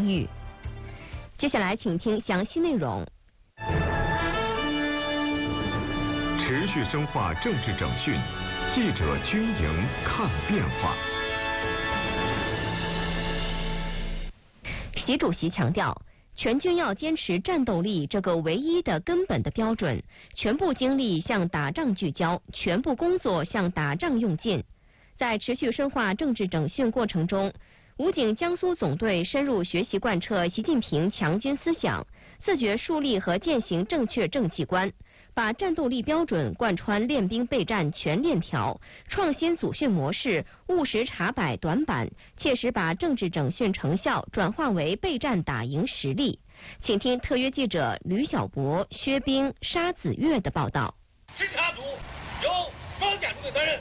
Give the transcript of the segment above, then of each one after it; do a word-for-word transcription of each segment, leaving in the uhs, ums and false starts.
疆域。接下来，请听详细内容。 持续深化政治整训，记者军营看变化。 习主席强调，全军要坚持战斗力这个唯一的根本的标准，全部精力向打仗聚焦，全部工作向打仗用尽。在持续深化政治整训过程中，武警江苏总队深入学习贯彻习近平强军思想，自觉树立和践行正确政绩观，把战斗力标准贯穿练兵备战全链条，创新组训模式，务实查摆短板，切实把政治整训成效转化为备战打赢实力。请听特约记者吕小博、薛冰、沙子月的报道。 侦察组由装甲中队担任。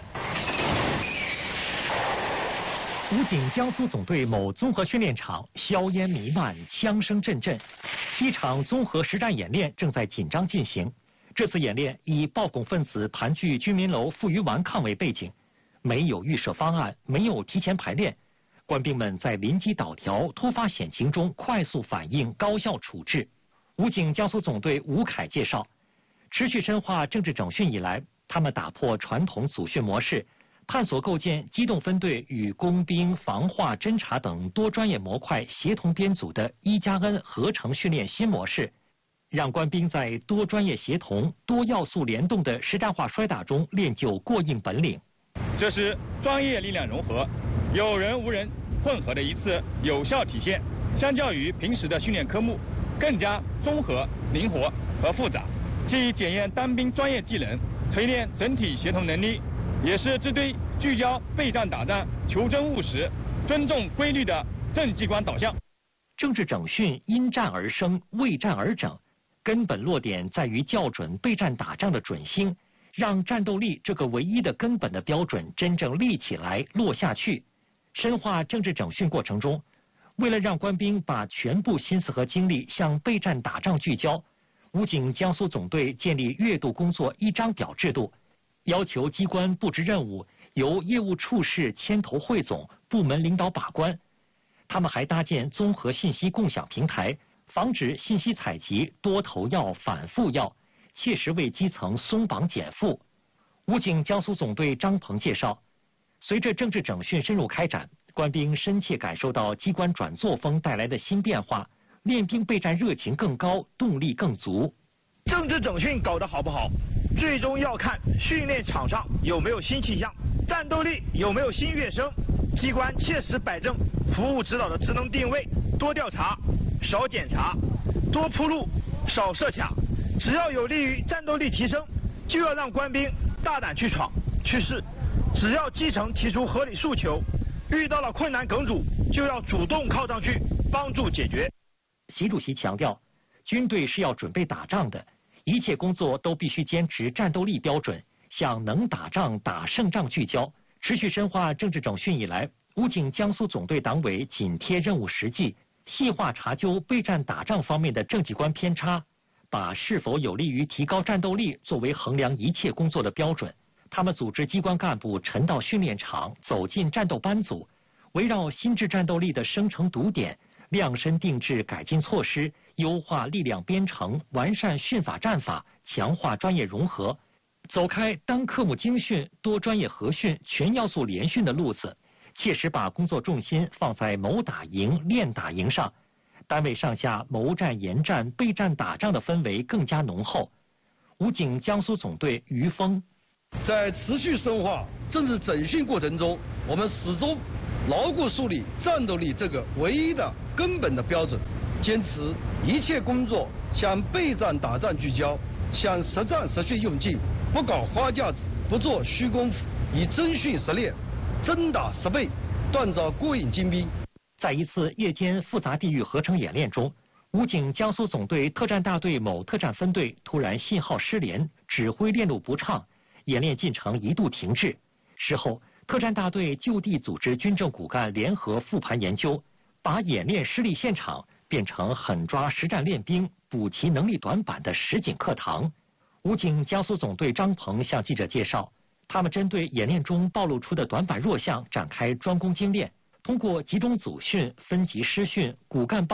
武警江苏总队某综合训练场，硝烟弥漫，枪声阵阵。一场综合实战演练正在紧张进行。这次演练以暴恐分子盘踞居民楼负隅顽抗为背景，没有预设方案，没有提前排练，官兵们在临机倒条、突发险情中快速反应、高效处置。武警江苏总队吴凯介绍，持续深化政治整训以来，他们打破传统组训模式，探索构建机动分队与工兵、防化、侦察等多专业模块协同编组的一加 N 合成训练新模式，让官兵在多专业协同、多要素联动的实战化摔打中练就过硬本领。 这是专业力量融合、有人无人混合的一次有效体现。相较于平时的训练科目，更加综合、灵活和复杂，既检验单兵专业技能，锤炼整体协同能力，也是支队聚焦备战打仗、求真务实、尊重规律的政绩观导向。 政治整训因战而生，为战而整，根本落点在于校准备战打仗的准星，让战斗力这个唯一的根本的标准真正立起来、落下去。深化政治整训过程中，为了让官兵把全部心思和精力向备战打仗聚焦，武警江苏总队建立月度工作一张表制度，要求机关布置任务由业务处室牵头汇总，部门领导把关。他们还搭建综合信息共享平台，防止信息采集多头要、反复要，切实为基层松绑减负。武警江苏总队张鹏介绍，随着政治整训深入开展，官兵深切感受到机关转作风带来的新变化，练兵备战热情更高，动力更足。 政治整训搞得好不好，最终要看训练场上有没有新气象，战斗力有没有新跃升。机关切实摆正服务指导的职能定位，多调查、少检查，多铺路、少设卡。只要有利于战斗力提升，就要让官兵大胆去闯、去试。只要基层提出合理诉求，遇到了困难梗阻，就要主动靠上去帮助解决。 习主席强调，军队是要准备打仗的，一切工作都必须坚持战斗力标准，向能打仗、打胜仗聚焦。持续深化政治整训以来，武警江苏总队党委紧贴任务实际，细化查究备战打仗方面的政绩观偏差，把是否有利于提高战斗力作为衡量一切工作的标准。他们组织机关干部沉到训练场，走进战斗班组，围绕新制战斗力的生成堵点，量身定制改进措施，优化力量编程，完善训法战法，强化专业融合，走开单科目精训、多专业合训、全要素联训的路子，切实把工作重心放在谋打赢、练打赢上。单位上下谋战研战、备战打仗的氛围更加浓厚。武警江苏总队于峰， 在持续深化政治整训过程中，我们始终牢固树立战斗力这个唯一的根本的标准，坚持一切工作向备战打仗聚焦，向实战实训用尽，不搞花架子，不做虚功夫，以真训实练，真打实备，锻造过硬精兵。 在一次夜间复杂地域合成演练中，武警江苏总队特战大队某特战分队突然信号失联，指挥链路不畅，演练进程一度停滞。事后，特战大队就地组织军政骨干联合复盘研究，把演练失利现场变成狠抓实战练兵、补齐能力短板的实景课堂。武警江苏总队张鹏向记者介绍，他们针对演练中暴露出的短板弱项展开专攻精练，通过集中组训、分级师训、骨干